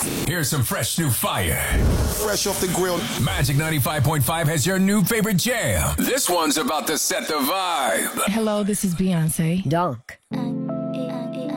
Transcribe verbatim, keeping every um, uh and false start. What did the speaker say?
Here's some fresh new fire. Fresh off the grill. Magic ninety-five point five has your new favorite jam. This one's about to set the vibe. Hello, this is Beyonce. Dunk.